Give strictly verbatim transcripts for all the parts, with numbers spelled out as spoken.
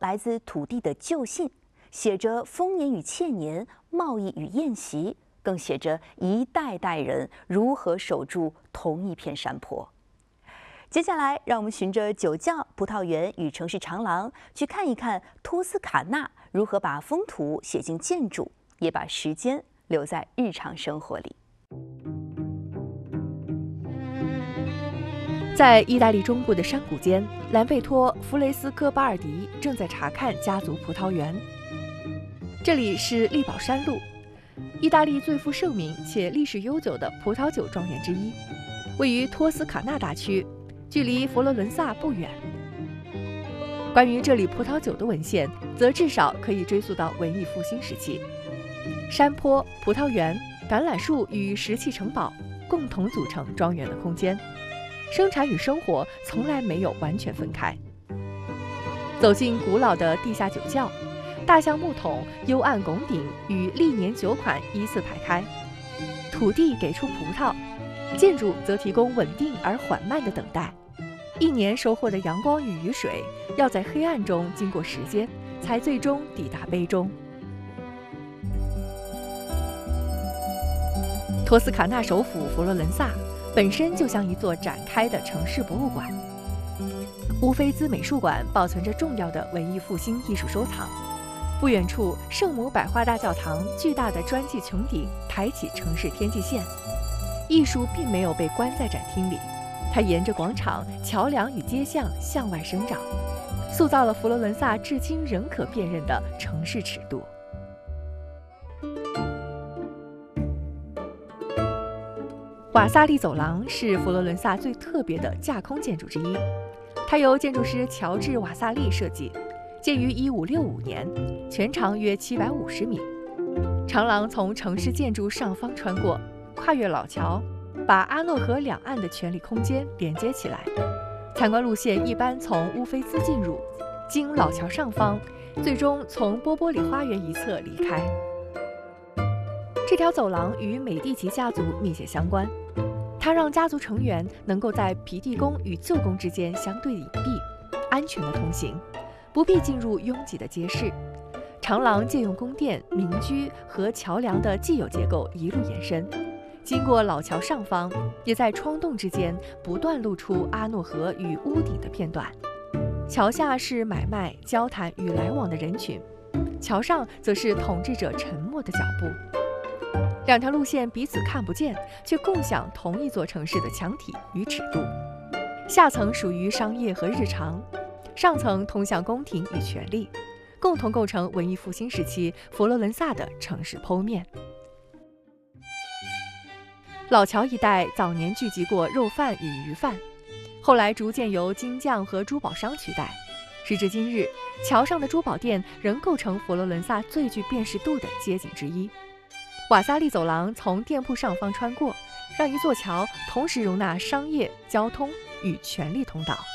来自土地的旧信，写着丰年与欠年、贸易与宴席，更写着一代代人如何守住同一片山坡。接下来，让我们循着酒窖、葡萄园与城市长廊，去看一看托斯卡纳如何把风土写进建筑，也把时间留在日常生活里。 在意大利中部的山谷间，兰贝托·弗雷斯科巴尔迪正在查看家族葡萄园。这里是力宝山路，意大利最负盛名且历史悠久的葡萄酒庄园之一，位于托斯卡纳大区，距离佛罗伦萨不远。关于这里葡萄酒的文献，则至少可以追溯到文艺复兴时期。山坡、葡萄园、橄榄树与石砌城堡共同组成庄园的空间，生产与生活从来没有完全分开。走进古老的地下酒窖，大橡木桶、幽暗拱顶与历年酒款依次排开。土地给出葡萄，建筑则提供稳定而缓慢的等待。一年收获的阳光与雨水，要在黑暗中经过时间，才最终抵达杯中。托斯卡纳首府佛罗伦萨本身就像一座展开的城市博物馆。乌菲兹美术馆保存着重要的文艺复兴艺术收藏。不远处，圣母百花大教堂巨大的砖砌穹顶抬起城市天际线。艺术并没有被关在展厅里，它沿着广场、桥梁与街巷向外生长，塑造了佛罗伦萨至今仍可辨认的城市尺度。瓦萨利走廊是佛罗伦萨最特别的架空建筑之一，它由建筑师乔治·瓦萨利设计，建于一五六五年，全长约七百五十米。长廊从城市建筑上方穿过，跨越老桥，把阿诺河两岸的权力空间连接起来。参观路线一般从乌菲兹进入，经老桥上方，最终从波波里花园一侧离开。这条走廊与美第奇家族密切相关，它让家族成员能够在皮蒂宫与旧宫之间相对隐蔽、安全的通行，不必进入拥挤的街市。长廊借用宫殿、民居和桥梁的既有结构一路延伸，经过老桥上方，也在窗洞之间不断露出阿诺河与屋顶的片段。桥下是买卖、交谈与来往的人群，桥上则是统治者沉默的脚步。两条路线彼此看不见，却共享同一座城市的墙体与尺度。下层属于商业和日常，上层通向宫廷与权力，共同构成文艺复兴时期佛罗伦萨的城市剖面。老桥一带早年聚集过肉贩与鱼贩，后来逐渐由金匠和珠宝商取代。时至今日，桥上的珠宝店仍构成佛罗伦萨最具辨识度的街景之一。瓦萨利走廊从店铺上方穿过，让一座桥同时容纳商业、交通与权力通道。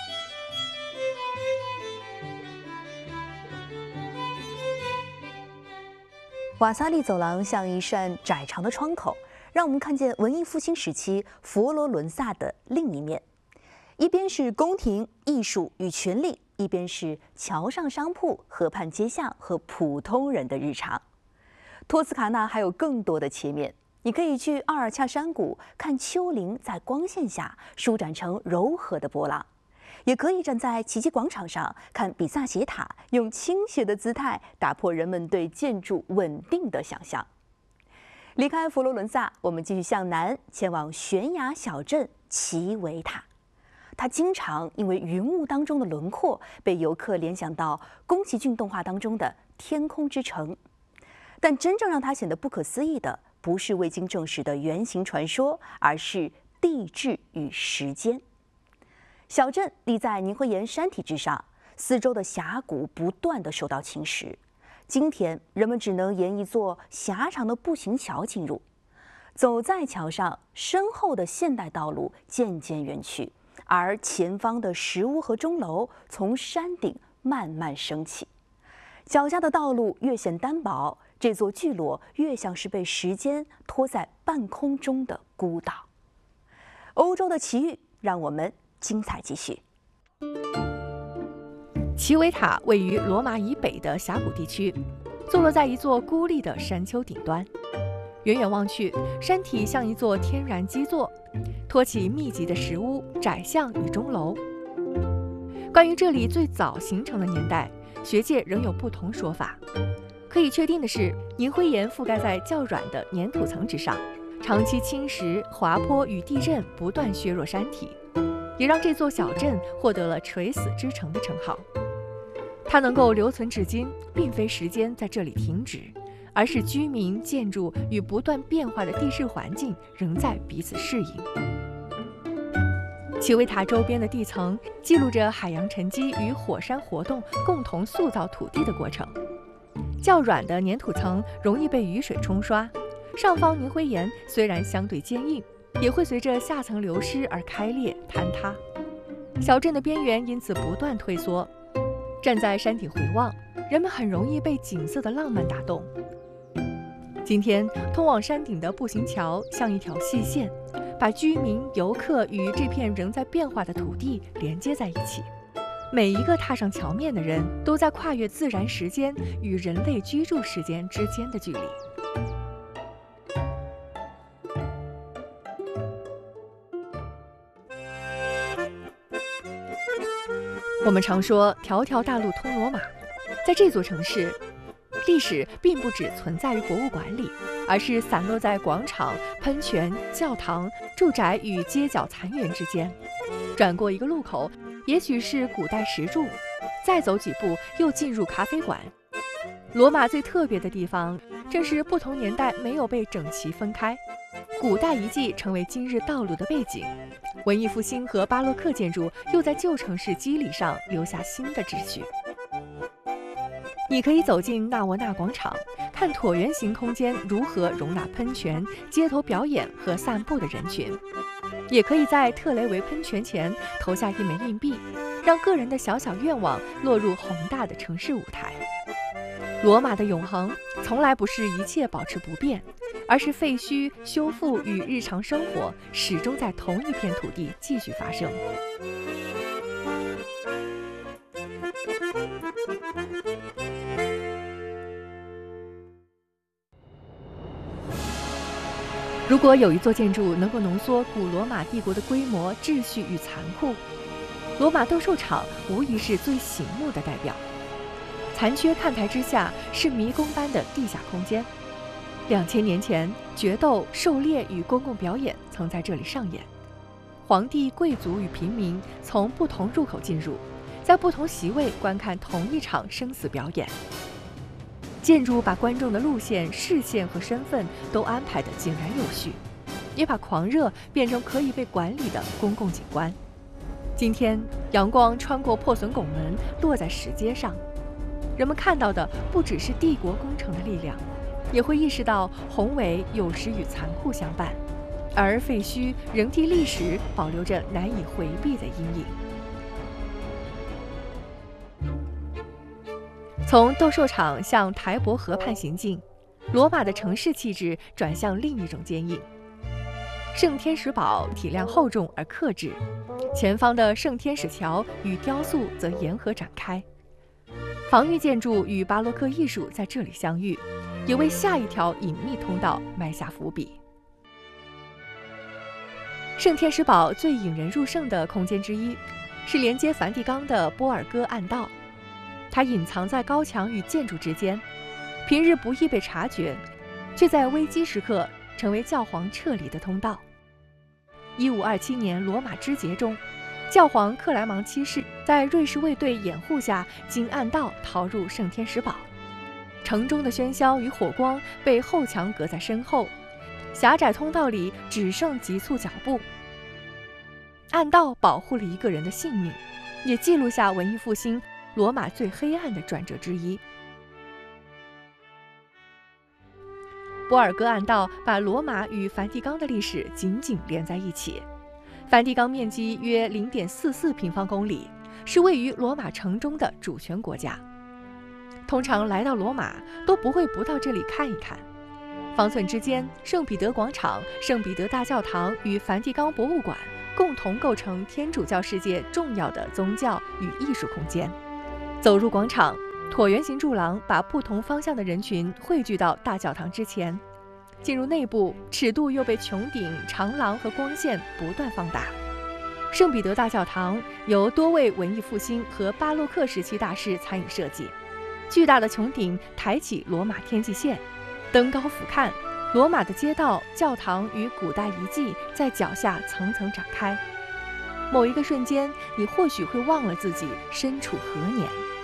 瓦萨利走廊像一扇窄长的窗口，让我们看见文艺复兴时期佛罗伦萨的另一面。一边是宫廷、艺术与权力，一边是桥上商铺、河畔街巷和普通人的日常。托斯卡纳还有更多的切面，你可以去奥尔恰山谷看丘陵在光线下舒展成柔和的波浪，也可以站在奇迹广场上看比萨斜塔用倾斜的姿态打破人们对建筑稳定的想象。离开佛罗伦萨，我们继续向南，前往悬崖小镇奇维塔。它经常因为云雾当中的轮廓被游客联想到宫崎骏动画当中的天空之城。但真正让它显得不可思议的，不是未经证实的原型传说，而是地质与时间。小镇立在泥灰岩山体之上，四周的峡谷不断地受到侵蚀。今天，人们只能沿一座狭长的步行桥进入。走在桥上，身后的现代道路渐渐远去，而前方的石屋和钟楼从山顶慢慢升起。脚下的道路越显单薄，这座聚落越像是被时间拖在半空中的孤岛。欧洲的奇遇，让我们精彩继续。 奇奇维塔位于罗马以北的峡谷地区，坐落在一座孤立的山丘顶端。远远望去，山体像一座天然基座，托起密集的石屋、窄巷与钟楼。关于这里最早形成的年代，学界仍有不同说法。可以确定的是，凝灰岩覆盖在较软的粘土层之上，长期侵蚀、滑坡与地震不断削弱山体，也让这座小镇获得了垂死之城的称号。它能够留存至今，并非时间在这里停止，而是居民、建筑与不断变化的地势环境仍在彼此适应。奇维塔周边的地层记录着海洋沉积与火山活动共同塑造土地的过程。较软的粘土层容易被雨水冲刷，上方凝灰岩虽然相对坚硬，也会随着下层流失而开裂坍塌。小镇的边缘因此不断退缩。站在山顶回望，人们很容易被景色的浪漫打动。今天，通往山顶的步行桥像一条细线，把居民、游客与这片仍在变化的土地连接在一起。每一个踏上桥面的人，都在跨越自然时间与人类居住时间之间的距离。我们常说条条大路通罗马，在这座城市，历史并不只存在于博物馆里，而是散落在广场、喷泉、教堂、住宅与街角残垣之间。转过一个路口，也许是古代石柱，再走几步又进入咖啡馆。罗马最特别的地方，正是不同年代没有被整齐分开，古代遗迹成为今日道路的背景，文艺复兴和巴洛克建筑又在旧城市肌理上留下新的秩序。你可以走进纳沃纳广场，看椭圆形空间如何容纳喷泉、街头表演和散步的人群，也可以在特雷维喷泉前投下一枚硬币，让个人的小小愿望落入宏大的城市舞台。罗马的永恒从来不是一切保持不变，而是废墟、修复与日常生活始终在同一片土地继续发生。如果有一座建筑能够浓缩古罗马帝国的规模、秩序与残酷，罗马斗兽场无疑是最醒目的代表。残缺看台之下是迷宫般的地下空间。两千年前，决斗、狩猎与公共表演曾在这里上演。皇帝、贵族与平民从不同入口进入，在不同席位观看同一场生死表演。建筑把观众的路线、视线和身份都安排得井然有序，也把狂热变成可以被管理的公共景观。今天，阳光穿过破损拱门，落在石阶上，人们看到的不只是帝国工程的力量，也会意识到宏伟有时与残酷相伴，而废墟仍替历史保留着难以回避的阴影。从斗兽场向台伯河畔行进，罗马的城市气质转向另一种坚硬。圣天使堡体量厚重而克制，前方的圣天使桥与雕塑则沿河展开。防御建筑与巴洛克艺术在这里相遇，也为下一条隐秘通道埋下伏笔。圣天使堡最引人入胜的空间之一，是连接梵蒂冈的波尔戈暗道。它隐藏在高墙与建筑之间，平日不易被察觉，却在危机时刻成为教皇撤离的通道。一五二七年罗马之劫中，教皇克莱芒七世在瑞士卫队掩护下，经暗道逃入圣天使堡。城中的喧嚣与火光被后墙隔在身后，狭窄通道里只剩急促脚步。暗道保护了一个人的性命，也记录下文艺复兴罗马最黑暗的转折之一。波尔戈暗道把罗马与梵蒂冈的历史紧紧连在一起。梵蒂冈面积约 零点四四平方公里，是位于罗马城中的主权国家。通常来到罗马都不会不到这里看一看。方寸之间，圣彼得广场、圣彼得大教堂与梵蒂冈博物馆共同构成天主教世界重要的宗教与艺术空间。 走入广场，椭圆形柱廊把不同方向的人群汇聚到大教堂之前。进入内部，尺度又被穹顶、长廊和光线不断放大。圣彼得大教堂由多位文艺复兴和巴洛克时期大师参与设计。巨大的穹顶抬起罗马天际线，登高俯瞰，罗马的街道、教堂与古代遗迹在脚下层层展开。某一个瞬间，你或许会忘了自己身处何年。